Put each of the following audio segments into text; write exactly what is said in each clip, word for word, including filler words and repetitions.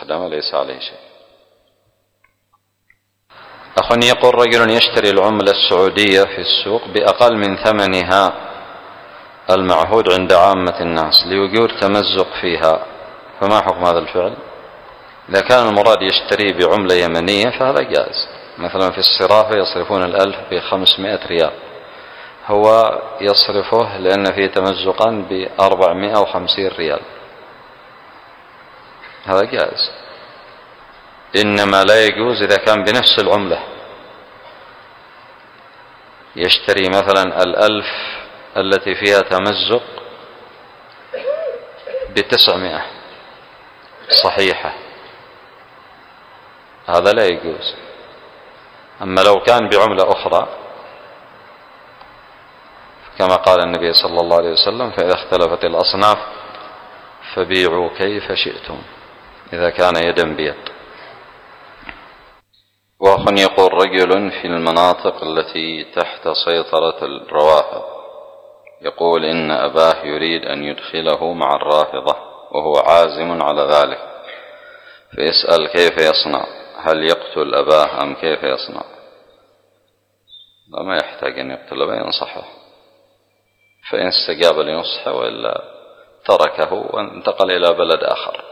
مستخدمة ليس عليه شيء. أخ يقول رجل يشتري العملة السعودية في السوق بأقل من ثمنها المعهود عند عامة الناس لوجود تمزق فيها، فما حكم هذا الفعل؟ إذا كان المراد يشتري بعملة يمنية فهذا جائز. مثلا في الصرافة يصرفون الألف بخمسمائة ريال، هو يصرفه لأن فيه تمزقا بأربعمائة وخمسين ريال، هذا جائز. إنما لا يجوز إذا كان بنفس العملة يشتري مثلا الألف التي فيها تمزق بتسعمائة صحيحة، هذا لا يجوز. أما لو كان بعملة أخرى كما قال النبي صلى الله عليه وسلم: فإذا اختلفت الأصناف فبيعوا كيف شئتم، إذا كان يدا بيد. وأخ يقول رجل في المناطق التي تحت سيطرة الروافض يقول إن أباه يريد أن يدخله مع الرافضة وهو عازم على ذلك، فيسأل كيف يصنع؟ هل يقتل أباه أم كيف يصنع؟ لا، ما يحتاج أن يقتل أباه، ينصحه، فإن استجاب لنصحه وإلا تركه وانتقل إلى بلد آخر،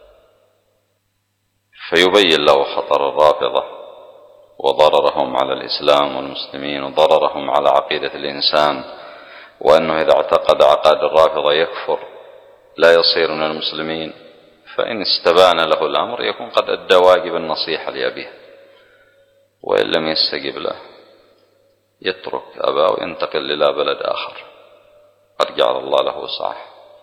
فيبين له خطر الرافضة وضررهم على الإسلام والمسلمين وضررهم على عقيدة الإنسان، وأنه إذا اعتقد عقائد الرافضة يكفر لا يصير من المسلمين. فإن استبان له الأمر يكون قد أدى واجب النصيحة لأبيه، وإن لم يستجب له يترك أباه وينتقل إلى بلد آخر قد جعل الله له سعه.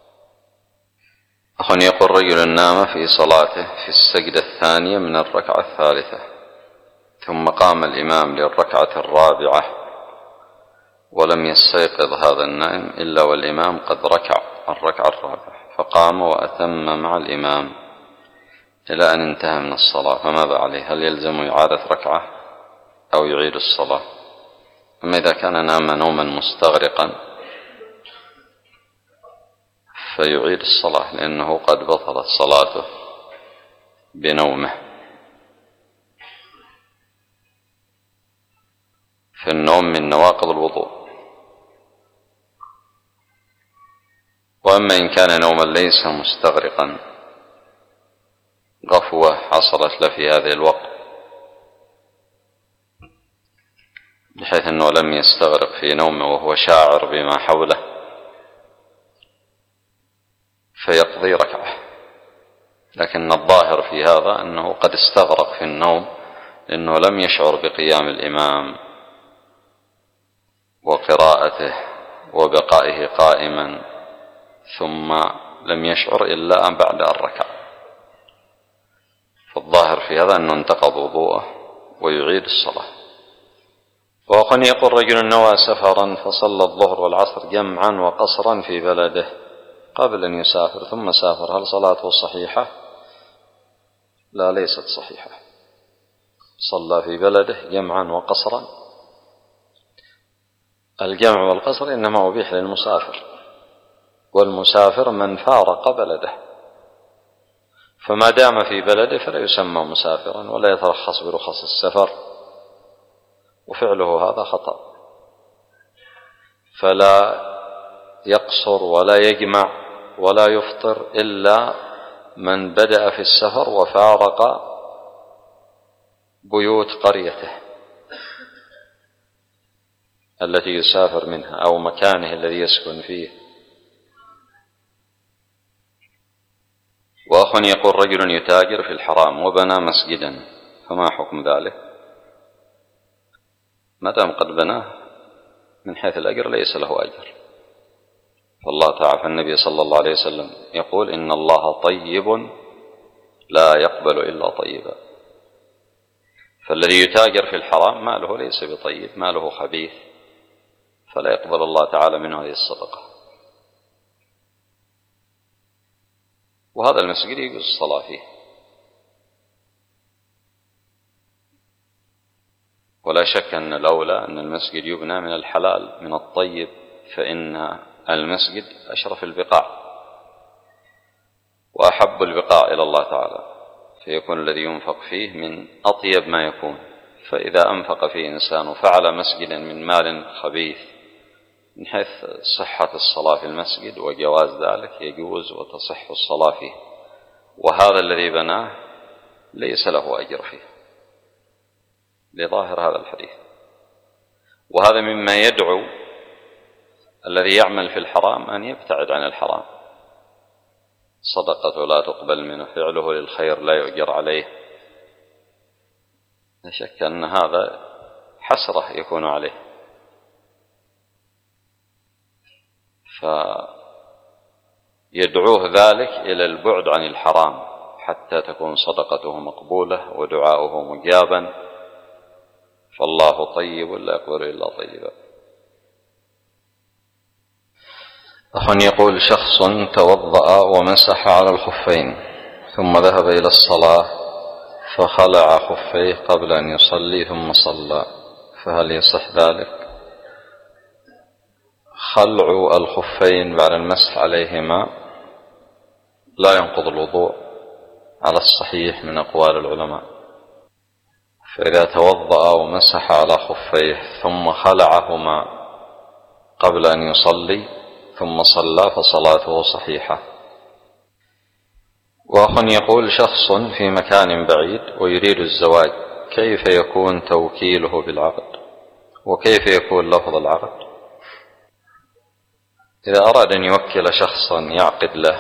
أخ يقول رجل نام في صلاته في السجدة الثانية من الركعة الثالثة، ثم قام الإمام للركعة الرابعة ولم يستيقظ هذا النائم إلا والإمام قد ركع الركعة الرابعة، فقام وأتم مع الإمام إلى أن انتهى من الصلاة، فماذا عليه؟ هل يلزم إعادة ركعة أو يعيد الصلاة؟ أما إذا كان نام نوما مستغرقا فيعيد الصلاة، لأنه قد بطلت صلاته بنومه. فالنوم من نواقض الوضوء. وأما إن كان نوما ليس مستغرقا، غفوة حصلت له في هذا الوقت بحيث أنه لم يستغرق في نومه وهو شاعر بما حوله، فيقضي ركعة. لكن الظاهر في هذا أنه قد استغرق في النوم لأنه لم يشعر بقيام الإمام وقراءته وبقائه قائما، ثم لم يشعر إلا أن بعد أن ركع. فالظاهر في هذا أنه انتقض وضوءه ويعيد الصلاة. وقد يقول رجل نوى سفرا فصلى الظهر والعصر جمعا وقصرا في بلده قبل أن يسافر ثم سافر، هل صلاته صحيحة؟ لا، ليست صحيحة. صلى في بلده جمعا وقصرا. الجمع والقصر إنما أبيح للمسافر، والمسافر من فارق بلده، فما دام في بلده فلا يسمى مسافرا ولا يترخص برخص السفر، وفعله هذا خطأ. فلا يقصر ولا يجمع ولا يفطر إلا من بدأ في السفر وفارق بيوت قريته التي يسافر منها أو مكانه الذي يسكن فيه. وأخ يقول رجل يتاجر في الحرام وبنى مسجدا، فما حكم ذلك؟ ما دام قد بناه من حيث الأجر ليس له أجر. فالله تعالى النبي صلى الله عليه وسلم يقول: إن الله طيب لا يقبل إلا طيبا. فالذي يتاجر في الحرام ماله ليس بطيب، ماله خبيث، فلا يقبل الله تعالى منه هذه الصدقة. وهذا المسجد يجوز الصلاة فيه، ولا شك أن الأولى أن المسجد يبنى من الحلال من الطيب، فإن المسجد أشرف البقاع وأحب البقاع إلى الله تعالى، فيكون الذي ينفق فيه من أطيب ما يكون. فإذا أنفق فيه إنسان وفعل مسجدا من مال خبيث من حيث صحة الصلاة في المسجد وجواز ذلك يجوز وتصح الصلاة فيه، وهذا الذي بناه ليس له أجر فيه لظاهر هذا الحديث. وهذا مما يدعو الذي يعمل في الحرام أن يبتعد عن الحرام. صدقة لا تقبل منه، فعله للخير لا يؤجر عليه، لا شك أن هذا حسرة يكون عليه. فيدعوه ذلك إلى البعد عن الحرام حتى تكون صدقته مقبولة ودعاؤه مجابا، فالله طيب لا يقبل إلا طيبا. أخ يقول: شخص توضأ ومسح على الخفين ثم ذهب إلى الصلاة فخلع خفيه قبل أن يصلي ثم صلى، فهل يصح ذلك؟ خلع الخفين بعد المسح عليهما لا ينقض الوضوء على الصحيح من أقوال العلماء، فإذا توضأ ومسح على خفيه ثم خلعهما قبل أن يصلي ثم صلى فصلاته صحيحة. وأخ يقول: شخص في مكان بعيد ويريد الزواج، كيف يكون توكيله بالعقد؟ وكيف يكون لفظ العقد؟ إذا أراد أن يوكل شخصا يعقد له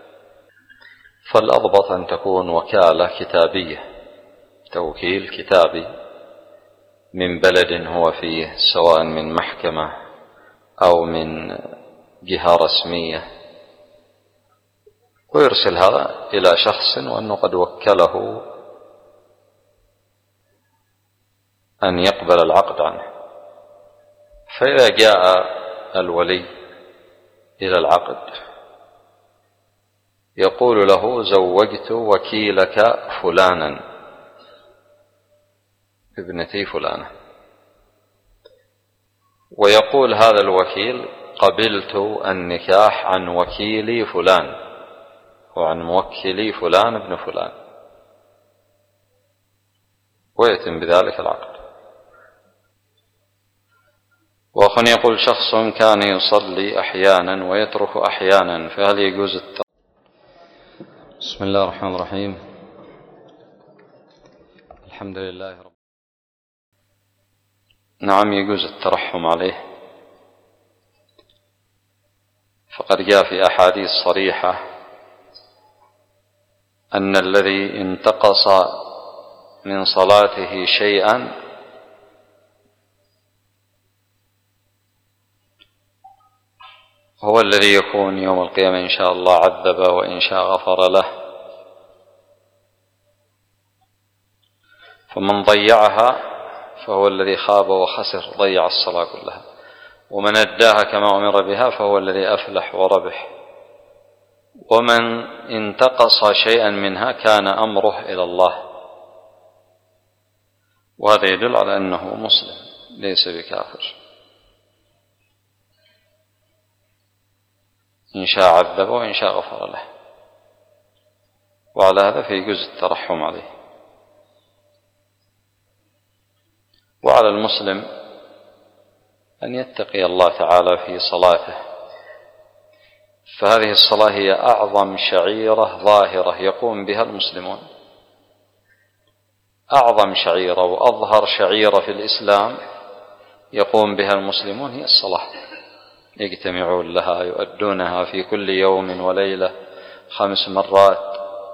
فالأضبط أن تكون وكالة كتابية، توكيل كتابي من بلد هو فيه، سواء من محكمة أو من جهة رسمية، ويرسل هذا إلى شخص وأنه قد وكله أن يقبل العقد عنه. فإذا جاء الولي إلى العقد يقول له: زوجت وكيلك فلانا ابنتي فلانة، ويقول هذا الوكيل: قبلت النكاح عن وكيلي فلان وعن موكلي فلان ابن فلان، ويتم بذلك العقد. وأخ يقول: شخص كان يصلي أحيانا ويترك أحيانا، فهل يجوز الترحم؟ بسم الله الرحمن الرحيم، الحمد لله رب. نعم، يجوز الترحم عليه، فقد جاء في أحاديث صريحة أن الذي انتقص من صلاته شيئا هو الذي يكون يوم القيامة إن شاء الله عذب وإن شاء غفر له. فمن ضيعها فهو الذي خاب وخسر، ضيع الصلاة كلها. ومن أداها كما أمر بها فهو الذي أفلح وربح. ومن انتقص شيئا منها كان أمره إلى الله، وهذا يدل على أنه مسلم ليس بكافر، إن شاء عذب وإن شاء غفر له. وعلى هذا فيجوز الترحم عليه. وعلى المسلم أن يتقي الله تعالى في صلاته، فهذه الصلاة هي أعظم شعيرة ظاهرة يقوم بها المسلمون، أعظم شعيرة وأظهر شعيرة في الإسلام يقوم بها المسلمون هي الصلاة، يجتمعون لها يؤدونها في كل يوم وليلة خمس مرات.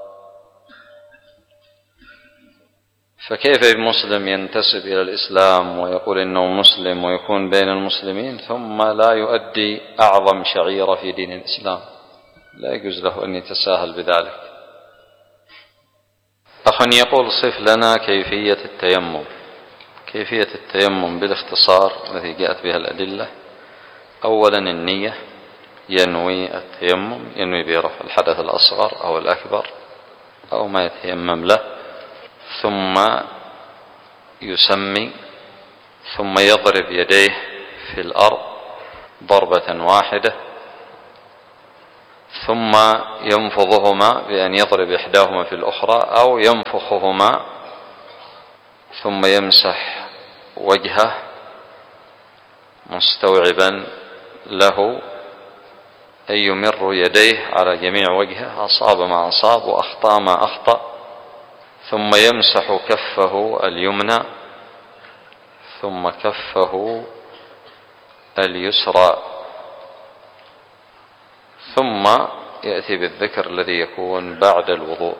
فكيف المسلم ينتسب إلى الإسلام ويقول إنه مسلم ويكون بين المسلمين ثم لا يؤدي أعظم شعيرة في دين الإسلام؟ لا يجوز له أن يتساهل بذلك. أخ يقول: صف لنا كيفية التيمم. كيفية التيمم بالاختصار التي جاءت بها الأدلة: أولا النية، ينوي التيمم، ينوي برفع الحدث الأصغر أو الأكبر أو ما يتيمم له، ثم يسمي، ثم يضرب يديه في الأرض ضربة واحدة، ثم ينفضهما بأن يضرب إحداهما في الأخرى أو ينفخهما ثم يمسح وجهه مستوعبا له أن يمر يديه على جميع وجهه، أصاب ما أصاب وأخطأ ما أخطأ، ثم يمسح كفه اليمنى ثم كفه اليسرى، ثم يأتي بالذكر الذي يكون بعد الوضوء: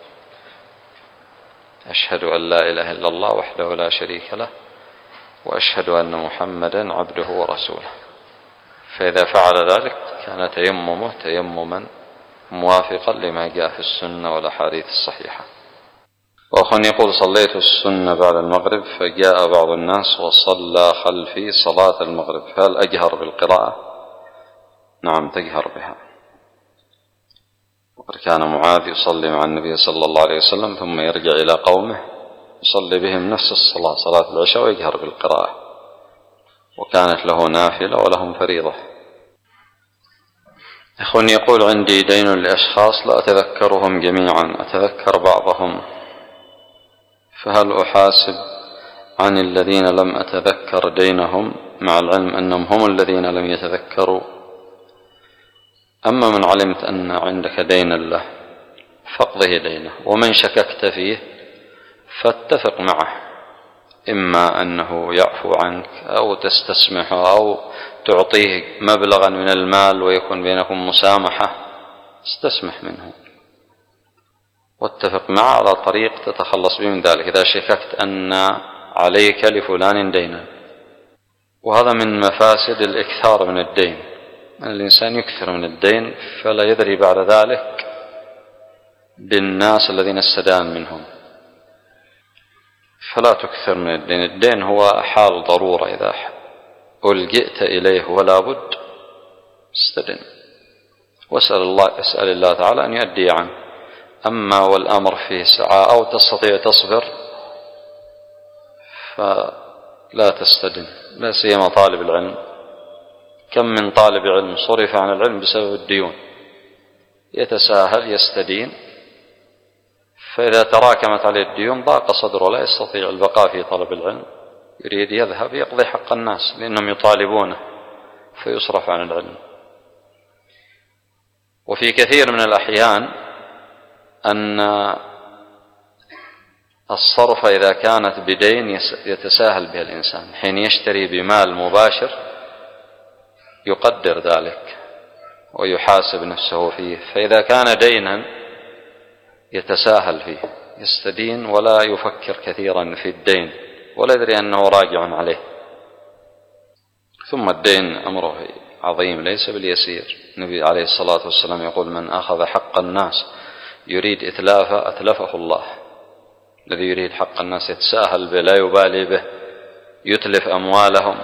أشهد أن لا إله إلا الله وحده لا شريك له وأشهد أن محمدا عبده ورسوله. فإذا فعل ذلك كان تيممه تيمما موافقا لما جاء في السنة والأحاديث الصحيحة. وأخ يقول: صليت السنة بعد المغرب فجاء بعض الناس وصلى خلفي صلاة المغرب، فهل أجهر بالقراءة؟ نعم، تجهر بها. وقد كان معاذ يصلي مع النبي صلى الله عليه وسلم ثم يرجع إلى قومه يصلي بهم نفس الصلاة، صلاة العشاء، ويجهر بالقراءة، وكانت له نافلة ولهم فريضة. أخواني يقول: عندي دين لأشخاص لا أتذكرهم جميعا، أتذكر بعضهم، فهل أحاسب عن الذين لم أتذكر دينهم مع العلم أنهم هم الذين لم يتذكروا؟ أما من علمت أن عندك دينا له فاقضه دينه، ومن شككت فيه فاتفق معه، إما أنه يعفو عنك أو تستسمحه أو تعطيه مبلغا من المال ويكون بينكم مسامحة، استسمح منه واتفق معه على طريق تتخلص به من ذلك إذا شككت أن عليك لفلان دينا. وهذا من مفاسد الإكثار من الدين، أن الإنسان يكثر من الدين فلا يدري بعد ذلك بالناس الذين استدان منهم، فلا تكثر من الدين. الدين هو حال ضرورة، إذا ألجئت إليه ولا بد استدن، واسأل الله, اسأل الله تعالى أن يؤدي عنه. أما والأمر فيه سعة أو تستطيع تصبر فلا تستدن، لا سيما طالب العلم. كم من طالب علم صرف عن العلم بسبب الديون، يتساهل يستدين، فإذا تراكمت عليه الديون ضاق صدره، لا يستطيع البقاء في طلب العلم، يريد يذهب يقضي حق الناس لأنهم يطالبونه فيصرف عن العلم. وفي كثير من الأحيان أن الصرف إذا كانت بدين يتساهل بها الإنسان، حين يشتري بمال مباشر يقدر ذلك ويحاسب نفسه فيه، فإذا كان دينا يتساهل فيه، يستدين ولا يفكر كثيرا في الدين ولا يدري أنه راجع عليه. ثم الدين أمره عظيم ليس باليسير. النبي عليه الصلاة والسلام يقول: من أخذ حق الناس يريد إتلافه أتلفه الله. الذي يريد حق الناس يتساهل به، لا يبالي به، يتلف أموالهم.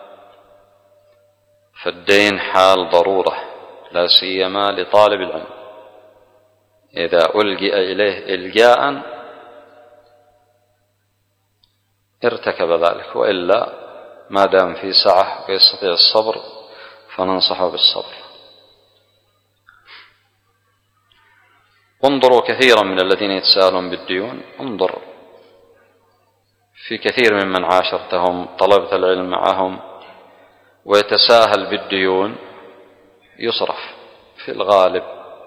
فالدين حال ضرورة لا سيما لطالب العلم، إذا ألجئ إليه إلجاء ارتكب ذلك، وإلا ما دام في سعة ويستطيع الصبر فننصحه بالصبر. انظروا كثيرا من الذين يتساءلون بالديون، انظر في كثير ممن عاشرتهم طلبت العلم معهم ويتساهل بالديون يصرف في الغالب،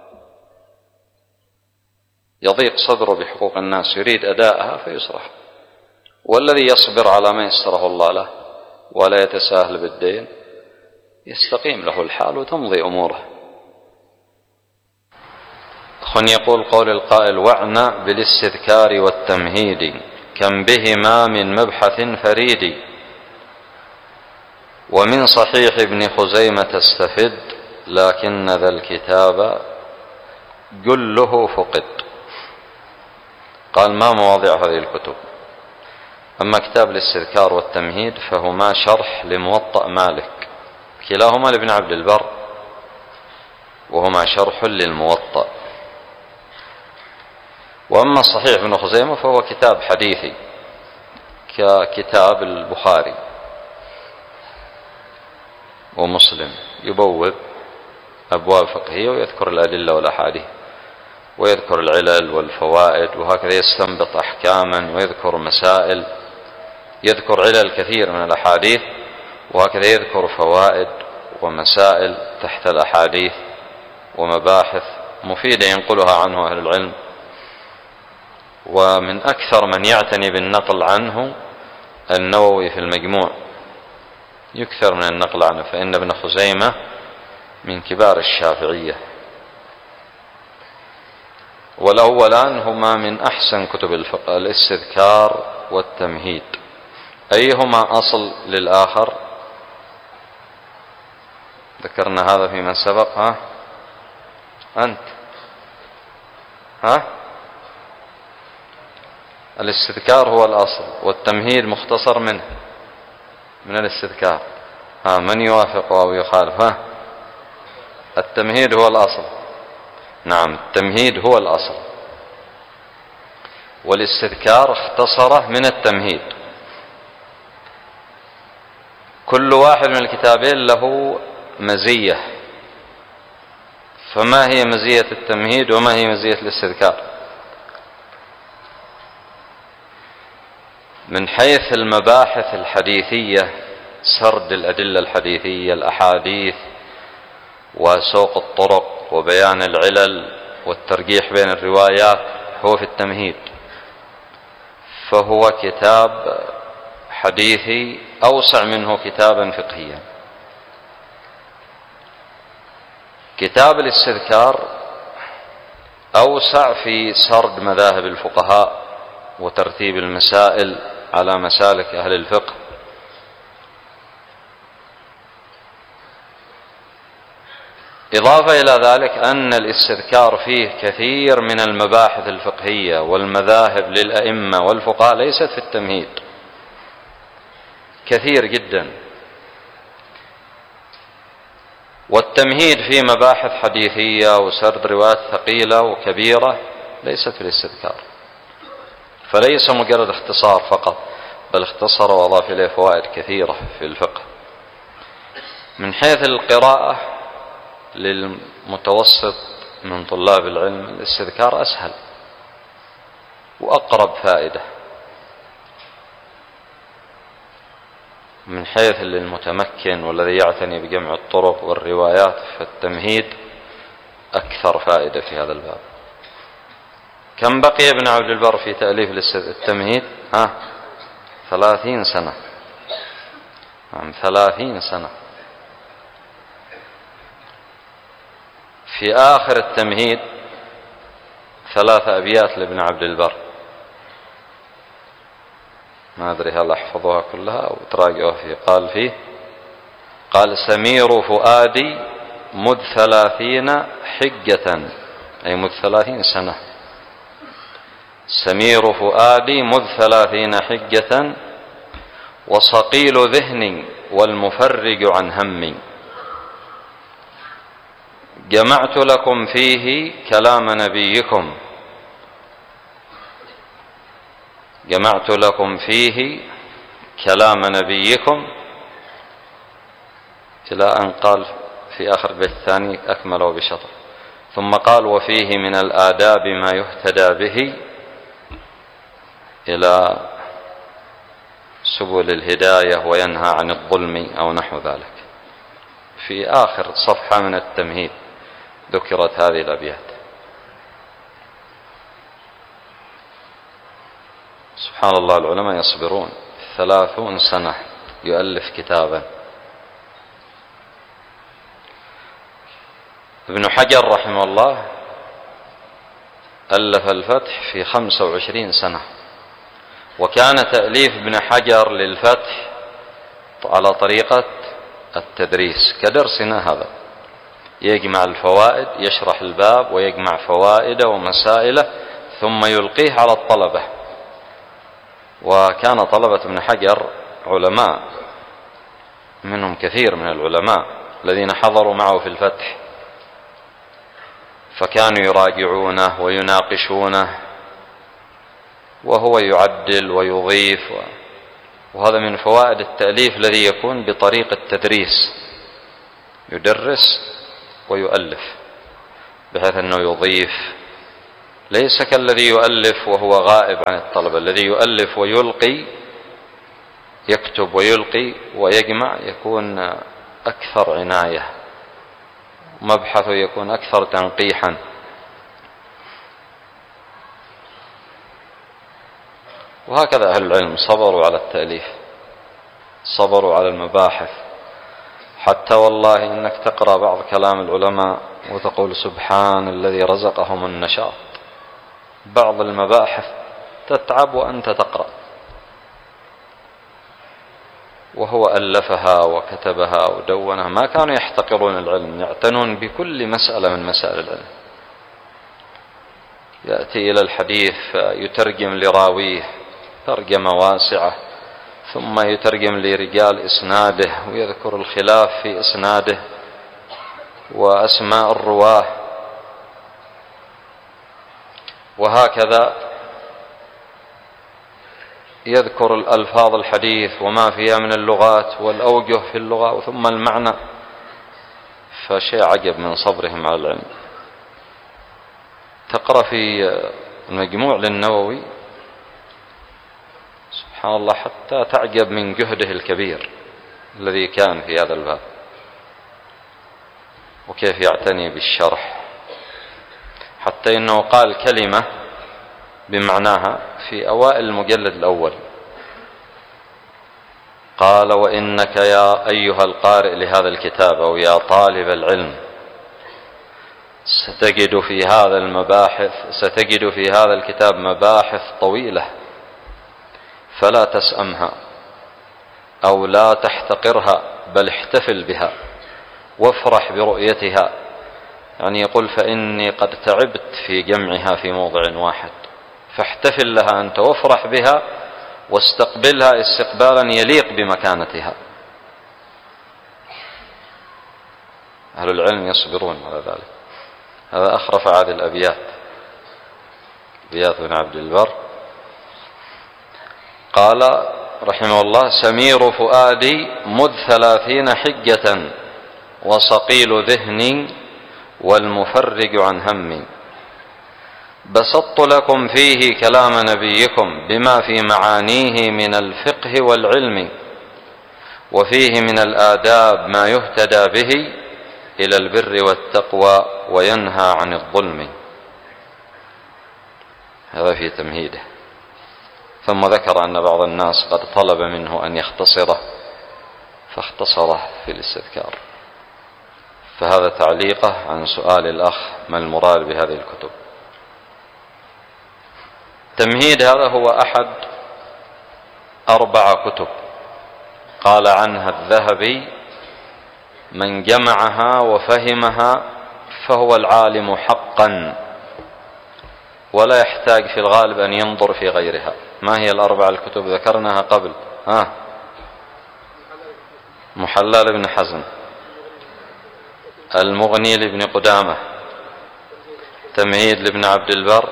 يضيق صدره بحقوق الناس يريد أداءها فيصرف. والذي يصبر على ما يسره الله له ولا يتساهل بالدين يستقيم له الحال وتمضي أموره. أخ يقول: قول القائل: واعنى بالاستذكار والتمهيد كم بهما من مبحث فريد، ومن صحيح ابن خزيمة استفد لكن ذا الكتاب جله فقد. قال: ما مواضع هذه الكتب؟ أما كتاب الاستذكار والتمهيد فهما شرح لموطأ مالك، كلاهما لابن عبد البر، وهما شرح للموطأ. وأما صحيح ابن خزيمة فهو كتاب حديثي ككتاب البخاري ومسلم، يبوب أبواب فقهية ويذكر الأدلة والأحاديث ويذكر العلل والفوائد، وهكذا يستنبط أحكاما ويذكر مسائل، يذكر علل كثير من الأحاديث وهكذا يذكر فوائد ومسائل تحت الأحاديث ومباحث مفيدة ينقلها عنه أهل العلم. ومن أكثر من يعتني بالنقل عنه النووي في المجموع، يكثر من النقل عنه، فإن ابن خزيمة من كبار الشافعية. والأولان هما من أحسن كتب الفقه، الاستذكار والتمهيد. أيهما أصل للآخر؟ ذكرنا هذا في من سبق. ها أنت ها الاستذكار هو الأصل، والتمهيد مختصر منه من الاستذكار. ها من يوافق أو يخالف؟ ها التمهيد هو الأصل. نعم التمهيد هو الأصل، والاستذكار اختصره من التمهيد. كل واحد من الكتابين له مزية، فما هي مزية التمهيد وما هي مزية الاستذكار؟ من حيث المباحث الحديثية، سرد الأدلة الحديثية، الأحاديث وسوق الطرق وبيان العلل والترجيح بين الروايات، هو في التمهيد، فهو كتاب حديثي أوسع منه كتابا فقهيا. كتاب الاستذكار أوسع في سرد مذاهب الفقهاء وترتيب المسائل على مسالك أهل الفقه، إضافة إلى ذلك أن الاستذكار فيه كثير من المباحث الفقهية والمذاهب للأئمة والفقهاء ليست في التمهيد، كثير جدا. والتمهيد فيه مباحث حديثية وسرد روايات ثقيلة وكبيرة ليست في الاستذكار، فليس مجرد اختصار فقط، بل اختصر وأضاف إليه فوائد كثيرة في الفقه. من حيث القراءة للمتوسط من طلاب العلم الاستذكار أسهل وأقرب فائدة، من حيث للمتمكن والذي يعتني بجمع الطرق والروايات فالتمهيد أكثر فائدة في هذا الباب. كم بقي ابن عبد البر في تأليف التمهيد؟ ها ثلاثين سنة. عام ثلاثين سنة. في آخر التمهيد ثلاثة أبيات لابن عبد البر، ما أدري هل أحفظها كلها أو تراجعوها فيه. قال فيه قال سمير فؤادي مذ ثلاثين حجة، أي مذ ثلاثين سنة. سمير فؤادي مذ ثلاثين حجة، وصقيل ذهن والمفرج عن هم، جمعت لكم فيه كلام نبيكم، جمعت لكم فيه كلام نبيكم، إلى أن قال في آخر البيت الثاني أكمله بشطر، ثم قال وفيه من الآداب ما يهتدى به إلى سبل الهداية وينهى عن الظلم أو نحو ذلك. في آخر صفحة من التمهيد ذكرت هذه الأبيات. سبحان الله، العلماء يصبرون ثلاثون سنة يؤلف كتابا. ابن حجر رحمه الله ألف الفتح في خمسة وعشرين سنة، وكان تأليف ابن حجر للفتح على طريقة التدريس كدرسنا هذا، يجمع الفوائد، يشرح الباب ويجمع فوائده ومسائله ثم يلقيه على الطلبة. وكان طلبة ابن حجر علماء، منهم كثير من العلماء الذين حضروا معه في الفتح، فكانوا يراجعونه ويناقشونه وهو يعدل ويضيف، وهذا من فوائد التأليف الذي يكون بطريق التدريس، يدرس ويؤلف، بحيث أنه يضيف، ليس كالذي يؤلف وهو غائب عن الطلبة. الذي يؤلف ويلقي، يكتب ويلقي ويجمع، يكون أكثر عناية، مبحثه يكون أكثر تنقيحا. وهكذا أهل العلم صبروا على التأليف، صبروا على المباحث، حتى والله إنك تقرأ بعض كلام العلماء وتقول سبحان الذي رزقهم النشاط. بعض المباحث تتعب وأنت تقرأ، وهو ألفها وكتبها ودونها. ما كانوا يحتقرون العلم، يعتنون بكل مسألة من مسائل العلم. يأتي إلى الحديث يترجم لراويه ترجمة واسعة، ثم يترجم لرجال إسناده ويذكر الخلاف في إسناده وأسماء الرواه، وهكذا يذكر الألفاظ الحديث وما فيها من اللغات والأوجه في اللغة ثم المعنى. فشيء عجب من صبرهم على العلم. تقرأ في المجموع للنووي سبحان الله حتى تعجب من جهده الكبير الذي كان في هذا الباب، وكيف يعتني بالشرح، حتى إنه قال كلمة بمعناها في أوائل المجلد الأول، قال: وإنك يا أيها القارئ لهذا الكتاب أو يا طالب العلم ستجد في هذا المباحث ستجد في هذا الكتاب مباحث طويلة، فلا تسأمها أو لا تحتقرها، بل احتفل بها وافرح برؤيتها. يعني يقول: فإني قد تعبت في جمعها في موضع واحد، فاحتفل لها أنت وافرح بها واستقبلها استقبالا يليق بمكانتها. أهل العلم يصبرون على ذلك. هذا أخرف هذه الأبيات، أبيات بن عبد البر. قال رحمه الله: سمير فؤادي مذ ثلاثين حجة، وصقيل ذهني والمفرج عن همي. بسطت لكم فيه كلام نبيكم بما في معانيه من الفقه والعلم، وفيه من الآداب ما يهتدى به إلى البر والتقوى وينهى عن الظلم. هذا في تمهيده. ثم ذكر أن بعض الناس قد طلب منه أن يختصره فاختصره في الاستذكار. فهذا تعليقه عن سؤال الأخ: ما المراد بهذه الكتب؟ تمهيد هذا هو أحد أربع كتب قال عنها الذهبي: من جمعها وفهمها فهو العالم حقا، ولا يحتاج في الغالب أن ينظر في غيرها. ما هي الأربع الكتب؟ ذكرناها قبل. ها محلى لابن حزم، المغني لابن قدامة، تمهيد لابن عبد البر،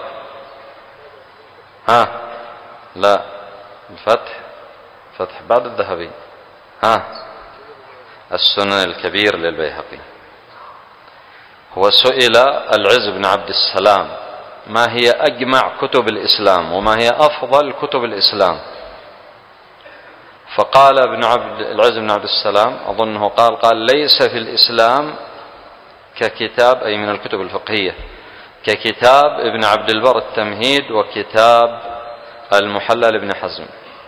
ها لا الفتح، فتح بعد الذهبي، ها السنن الكبير للبيهقي. هو سئل العز بن عبد السلام: ما هي أجمع كتب الإسلام وما هي أفضل كتب الإسلام؟ فقال ابن عبد العز بن عبد السلام، أظنه قال قال ليس في الإسلام ككتاب، أي من الكتب الفقهية، ككتاب ابن عبد البر التمهيد وكتاب المحلى لابن حزم.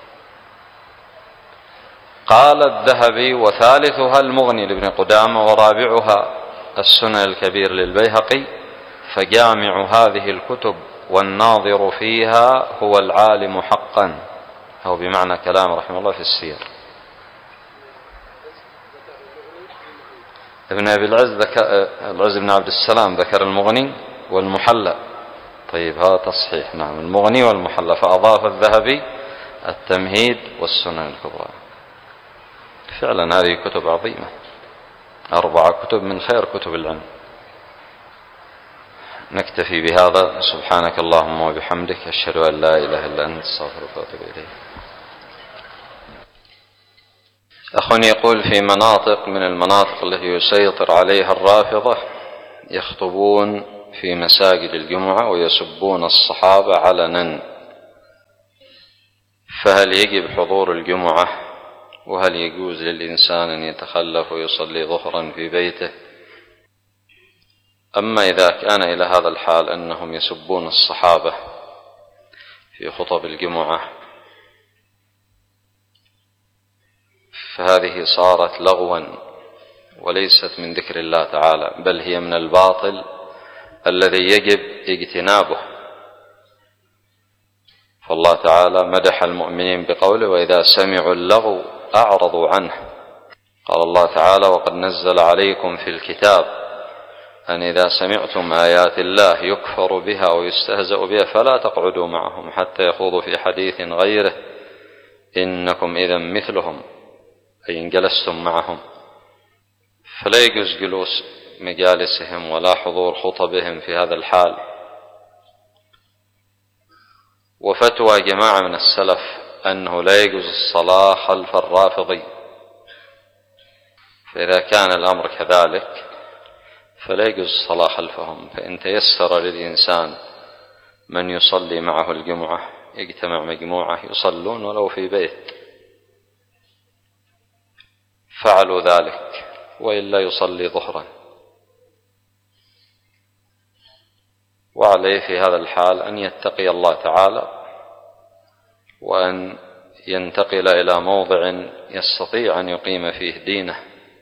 قال الذهبي: وثالثها المغني لابن قدامة، ورابعها السنن الكبير للبيهقي. فجامع هذه الكتب والناظر فيها هو العالم حقا، أو بمعنى كلام رحمه الله في السير. ابن أبي العز ذكر العز بن عبد السلام ذكر المغني والمحلى. طيب هذا تصحيح، نعم، المغني والمحلى. فأضاف الذهبي التمهيد والسنن الكبرى. فعلا هذه كتب عظيمة، أربع كتب من خير كتب العلم. نكتفي بهذا. سبحانك اللهم وبحمدك، أشهد أن لا إله إلا أنت، أستغفرك وأتوب إليك. أخ يقول: في مناطق من المناطق التي يسيطر عليها الرافضة يخطبون في مساجد الجمعة ويسبون الصحابة علنا، فهل يجب حضور الجمعة؟ وهل يجوز للإنسان أن يتخلف ويصلي ظهرا في بيته؟ أما إذا كان إلى هذا الحال أنهم يسبون الصحابة في خطب الجمعة فهذه صارت لغوا وليست من ذكر الله تعالى، بل هي من الباطل الذي يجب اجتنابه. فالله تعالى مدح المؤمنين بقوله: وإذا سمعوا اللغو أعرضوا عنه. قال الله تعالى: وقد نزل عليكم في الكتاب أن إذا سمعتم آيات الله يكفر بها ويستهزأ بها فلا تقعدوا معهم حتى يخوضوا في حديث غيره إنكم إذا مثلهم، أي إن جلستم معهم. فلا يجوز جلوس مجالسهم ولا حضور خطبهم في هذا الحال. وفتوى جماعة من السلف أنه لا يجوز الصلاة خلف الرافضي، فإذا كان الأمر كذلك فلا يجوز الصلاة خلفهم. فإن تيسر للإنسان من يصلي معه الجمعة يجتمع مجموعة يصلون ولو في بيت فعلوا ذلك، وإلا يصلي ظهرا. وعليه في هذا الحال أن يتقي الله تعالى وأن ينتقل إلى موضع يستطيع أن يقيم فيه دينه،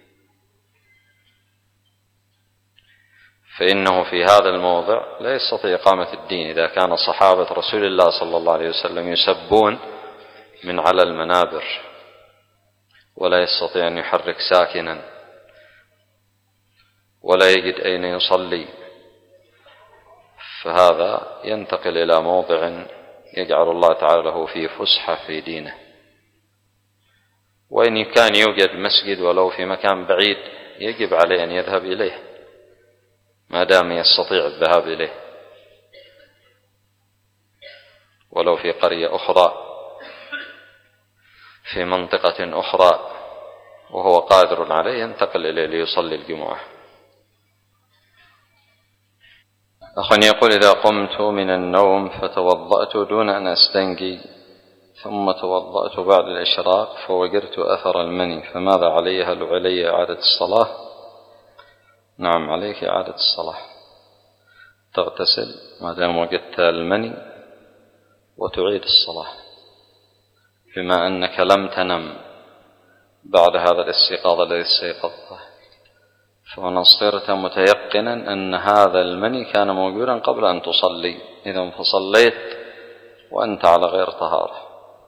فإنه في هذا الموضع لا يستطيع إقامة الدين إذا كان صحابة رسول الله صلى الله عليه وسلم يسبون من على المنابر ولا يستطيع أن يحرك ساكنا ولا يجد أين يصلي، فهذا ينتقل إلى موضع يجعل الله تعالى له فيه فسحة في دينه. وإن كان يوجد مسجد ولو في مكان بعيد يجب عليه أن يذهب إليه ما دام يستطيع الذهاب إليه، ولو في قرية أخرى في منطقة أخرى وهو قادر عليه ينتقل إليه ليصلي الجمعة. أخ يقول: إذا قمت من النوم فتوضأت دون أن أستنجي ثم توضأت بعد الإشراق فوجدت أثر المني فماذا علي؟ هل علي إعادة الصلاة؟ نعم، عليك إعادة الصلاة، تغتسل ما دام وجدت المني وتعيد الصلاة، بما أنك لم تنم بعد هذا الاستيقاظ الذي استيقظته، فمن صرت متيقنا أن هذا المني كان موجودا قبل أن تصلي، إذا فصليت وأنت على غير طهارة.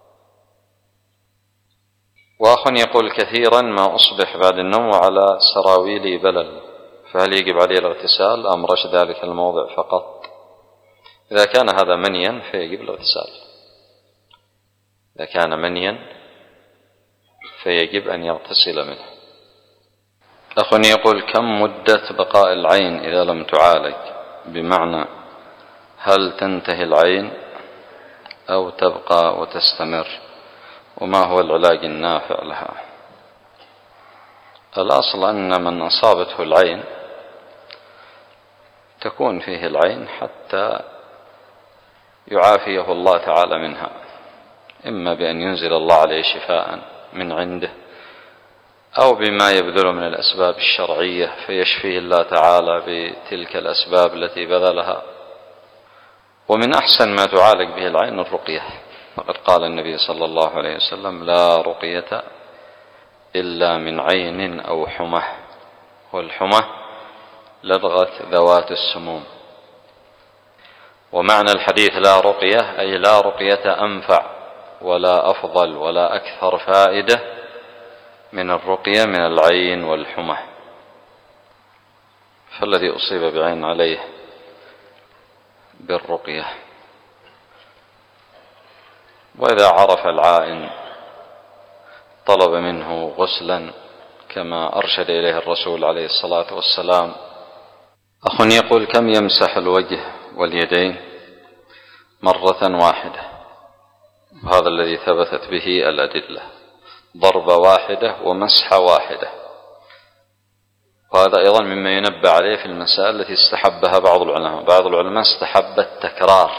وأخ يقول: كثيرا ما أصبح بعد النوم وعلى سراويلي بلل، فهل يجب علي الاغتسال أم رش ذلك الموضع فقط؟ إذا كان هذا منيا فيجب الاغتسال، إذا كان منيا فيجب أن يغتسل منه. أخ يقول: كم مدة بقاء العين إذا لم تعالج؟ بمعنى هل تنتهي العين أو تبقى وتستمر؟ وما هو العلاج النافع لها؟ الأصل أن من أصابته العين تكون فيه العين حتى يعافيه الله تعالى منها، إما بأن ينزل الله عليه شفاء من عنده أو بما يبذل من الأسباب الشرعية فيشفيه الله تعالى بتلك الأسباب التي بذلها. ومن أحسن ما تعالج به العين الرقية، فقد قال النبي صلى الله عليه وسلم: لا رقية إلا من عين أو حمى، والحمى لدغة ذوات السموم. ومعنى الحديث لا رقية أي لا رقية أنفع ولا أفضل ولا أكثر فائدة من الرقية من العين والحمى. فالذي أصيب بعين عليه بالرقية. وإذا عرف العائن طلب منه غسلا كما أرشد إليه الرسول عليه الصلاة والسلام. أخ يقول: كم يمسح الوجه واليدين؟ مرة واحدة، وهذا الذي ثبتت به الأدلة، ضربة واحدة ومسحة واحدة. وهذا أيضا مما ينبه عليه في المسائل التي استحبها بعض العلماء. بعض العلماء استحب التكرار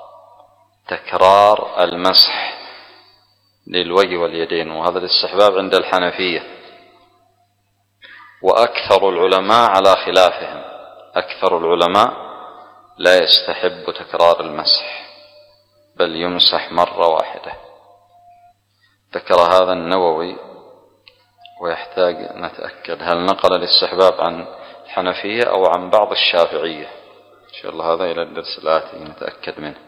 تكرار المسح للوجه واليدين، وهذا الاستحباب عند الحنفية، وأكثر العلماء على خلافهم. أكثر العلماء لا يستحب تكرار المسح، بل يمسح مرة واحدة. ذكر هذا النووي، ويحتاج نتأكد هل نقل الاستحباب عن الحنفية أو عن بعض الشافعية. إن شاء الله هذا إلى الدرس الآتي نتأكد منه.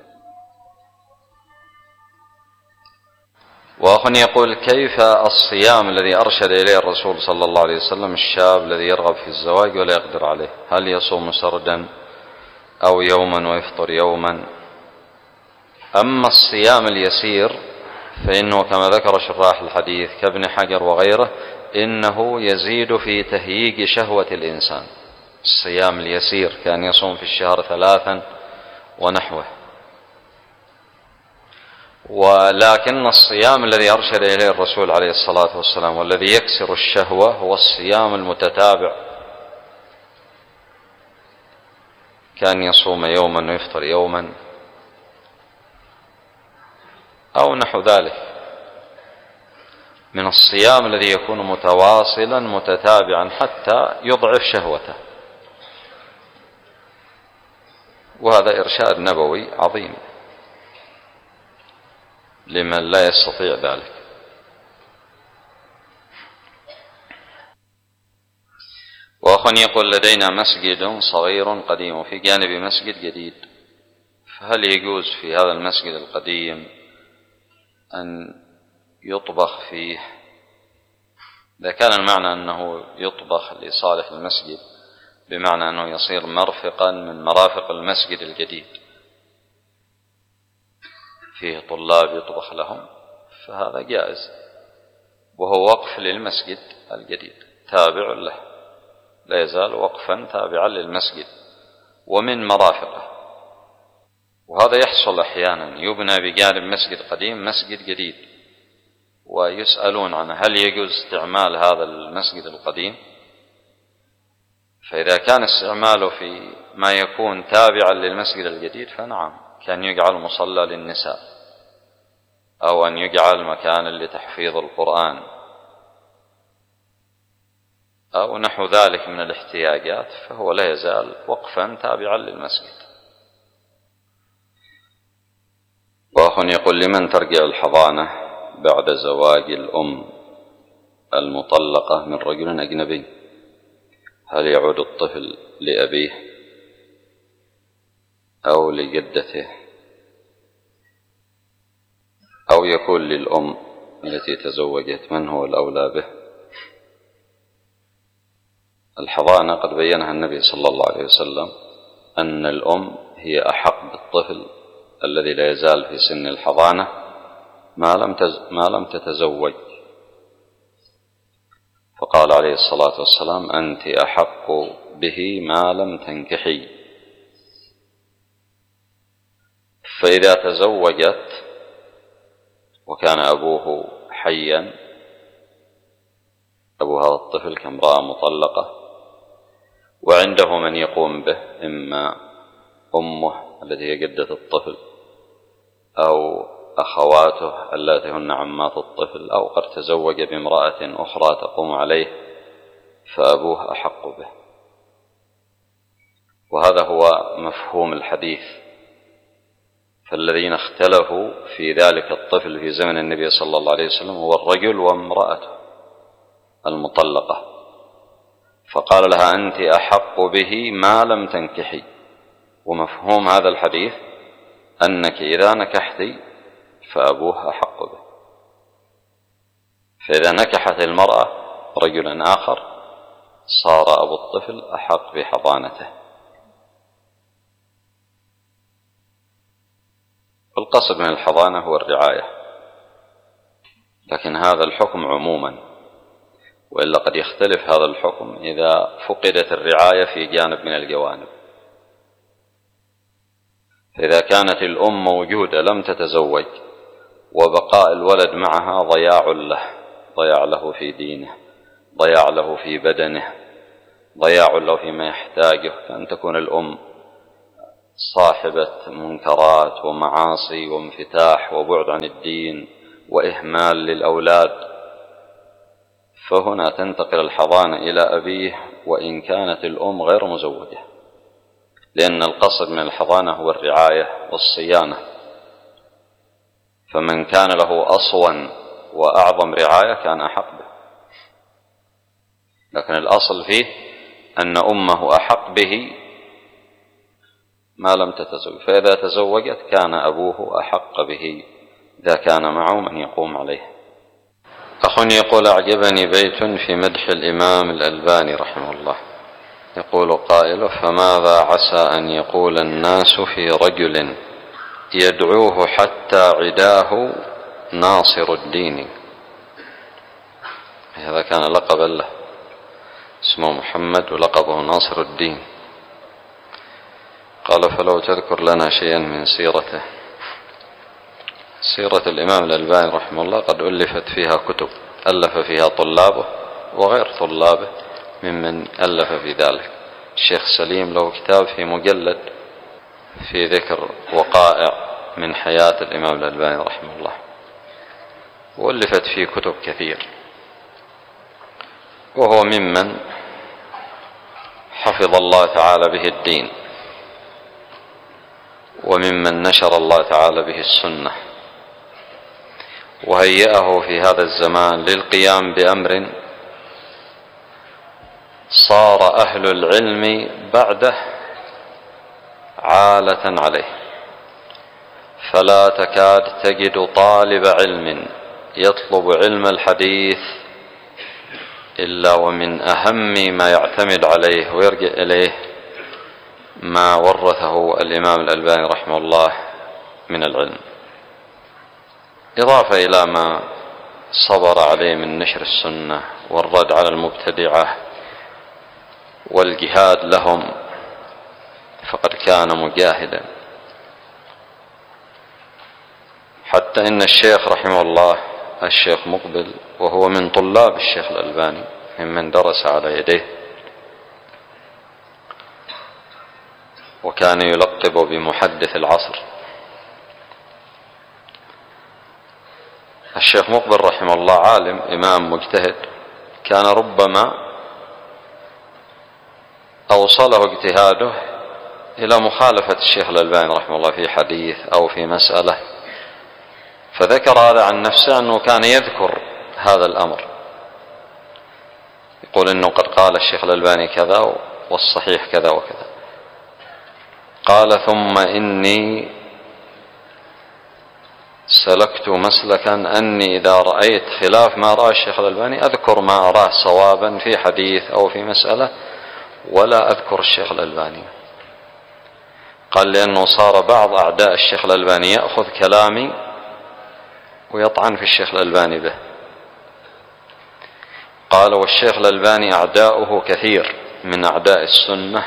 وأخ يقول: كيف الصيام الذي أرشد إليه الرسول صلى الله عليه وسلم الشاب الذي يرغب في الزواج ولا يقدر عليه؟ هل يصوم سردا أو يوما ويفطر يوما؟ أما الصيام اليسير فإنه كما ذكر شراح الحديث كابن حجر وغيره إنه يزيد في تهييج شهوة الإنسان. الصيام اليسير كان يصوم في الشهر ثلاثا ونحوه. ولكن الصيام الذي أرشد إليه الرسول عليه الصلاة والسلام والذي يكسر الشهوة هو الصيام المتتابع، كان يصوم يوما ويفطر يوما أو نحو ذلك من الصيام الذي يكون متواصلا متتابعا حتى يضعف شهوته. وهذا إرشاد نبوي عظيم لمن لا يستطيع ذلك. وأخ يقول: لدينا مسجد صغير قديم وفي جانب مسجد جديد، فهل يجوز في هذا المسجد القديم أن يطبخ فيه؟ إذا كان المعنى أنه يطبخ لصالح المسجد بمعنى أنه يصير مرفقا من مرافق المسجد الجديد فيه طلاب يطبخ لهم، فهذا جائز، وهو وقف للمسجد الجديد تابع له، لا يزال وقفا تابعا للمسجد ومن مرافقه. وهذا يحصل أحيانا، يبنى بجانب مسجد قديم مسجد جديد ويسألون عنه هل يجوز استعمال هذا المسجد القديم؟ فإذا كان استعماله في ما يكون تابعا للمسجد الجديد فنعم، كان يجعل مصلى للنساء أو أن يجعل مكانا لتحفيظ القرآن أو نحو ذلك من الاحتياجات، فهو لا يزال وقفا تابعا للمسجد. وأخ يقول: لمن ترجع الحضانة بعد زواج الأم المطلقة من رجل أجنبي؟ هل يعود الطفل لأبيه أو لجدته أو يكون للأم التي تزوجت؟ من هو الأولى به؟ الحضانة قد بينها النبي صلى الله عليه وسلم أن الأم هي أحق بالطفل الذي لا يزال في سن الحضانة ما لم ما لم تتزوج، فقال عليه الصلاة والسلام: أنت أحق به ما لم تنكحي. فإذا تزوجت وكان أبوه حيا، أبو هذا الطفل كامرأة مطلقة وعنده من يقوم به، إما أمه التي هي جدة الطفل أو أخواته اللاتي هن عمات الطفل، أو قد تزوج بامرأة أخرى تقوم عليه، فأبوه أحق به. وهذا هو مفهوم الحديث. فالذين اختلفوا في ذلك الطفل في زمن النبي صلى الله عليه وسلم هو الرجل وامرأته المطلقة، فقال لها: أنت أحق به ما لم تنكحي. ومفهوم هذا الحديث أنك إذا نكحت فأبوه أحق به. فإذا نكحت المرأة رجلا آخر صار أبو الطفل أحق بحضانته. والقصد من الحضانة هو الرعاية، لكن هذا الحكم عموما، وإلا قد يختلف هذا الحكم إذا فقدت الرعاية في جانب من الجوانب. فإذا كانت الأم موجودة لم تتزوج وبقاء الولد معها ضياع له، ضياع له في دينه، ضياع له في بدنه، ضياع له فيما يحتاجه، كأن تكون الأم صاحبة منكرات ومعاصي وانفتاح وبعد عن الدين وإهمال للأولاد، فهنا تنتقل الحضانة إلى أبيه وإن كانت الأم غير مزوجة، لأن القصد من الحضانة هو الرعاية والصيانة، فمن كان له أصون وأعظم رعاية كان أحق به، لكن الأصل فيه أن أمه أحق به ما لم تتزوج، فإذا تزوجت كان أبوه أحق به إذا كان معه من يقوم عليه. أخ يقول: أعجبني بيت في مدح الإمام الألباني رحمه الله، يقول قائله: فماذا عسى أن يقول الناس في رجل يدعوه حتى عداه ناصر الدين. هذا كان لقبا له، اسمه محمد ولقبه ناصر الدين. قال: فلو تذكر لنا شيئا من سيرته. سيرة الإمام الألباني رحمه الله قد ألفت فيها كتب، ألف فيها طلابه وغير طلابه ممن ألف في ذلك. الشيخ سليم له كتاب في مجلد في ذكر وقائع من حياة الإمام الألباني رحمه الله، وألفت فيه كتب كثير، وهو ممن حفظ الله تعالى به الدين، وممن نشر الله تعالى به السنة، وهيأه في هذا الزمان للقيام بأمر صار أهل العلم بعده عالة عليه، فلا تكاد تجد طالب علم يطلب علم الحديث إلا ومن أهم ما يعتمد عليه ويرجع إليه ما ورثه الإمام الألباني رحمه الله من العلم، إضافة إلى ما صبر عليه من نشر السنة والرد على المبتدعة والجهاد لهم، فقد كان مجاهدا. حتى إن الشيخ رحمه الله الشيخ مقبل، وهو من طلاب الشيخ الألباني ممن درس على يديه، وكان يلقب بمحدث العصر. الشيخ مقبل رحمه الله عالم إمام مجتهد، كان ربما أوصله اجتهاده إلى مخالفة الشيخ الألباني رحمه الله في حديث أو في مسألة، فذكر هذا عن نفسه أنه كان يذكر هذا الأمر، يقول إنه قد قال الشيخ الألباني كذا والصحيح كذا وكذا. قال: ثم إني سلكت مسلكا أني إذا رأيت خلاف ما رأى الشيخ الألباني أذكر ما أراه صوابا في حديث أو في مسألة، ولا أذكر الشيخ الألباني. قال: لأنه صار بعض أعداء الشيخ الألباني يأخذ كلامي ويطعن في الشيخ الألباني به. قال: والشيخ الألباني أعداؤه كثير من أعداء السنة،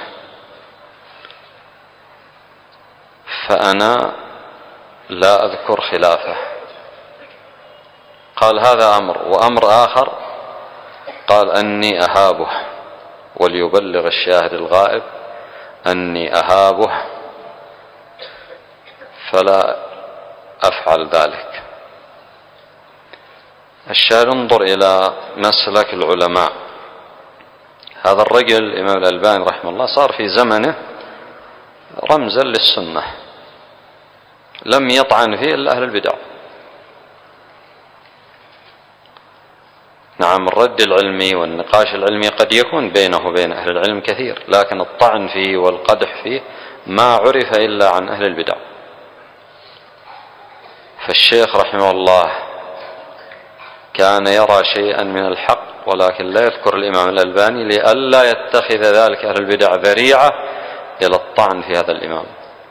فأنا لا أذكر خلافه. قال: هذا أمر، وأمر آخر قال: أني أهابه، وليبلغ الشاهد الغائب أني أهابه فلا أفعل ذلك. الشاهد انظر إلى مسلك العلماء. هذا الرجل الإمام الألباني رحمه الله صار في زمنه رمزا للسنة، لم يطعن فيه إلا أهل البدع. نعم، الرد العلمي والنقاش العلمي قد يكون بينه وبين أهل العلم كثير، لكن الطعن فيه والقدح فيه ما عرف إلا عن أهل البدع. فالشيخ رحمه الله كان يرى شيئا من الحق ولكن لا يذكر الإمام الألباني لئلا يتخذ ذلك أهل البدع ذريعة إلى الطعن في هذا الإمام.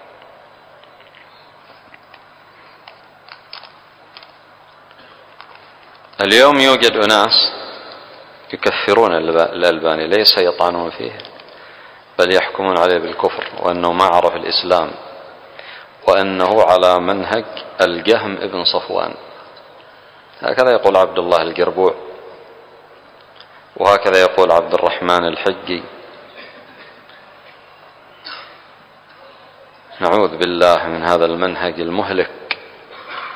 اليوم يوجد أناس يكفرون الألباني، ليس يطعنون فيه بل يحكمون عليه بالكفر، وأنه ما عرف الإسلام، وأنه على منهج الجهم ابن صفوان. هكذا يقول عبد الله القربوع، وهكذا يقول عبد الرحمن الحجي، نعوذ بالله من هذا المنهج المهلك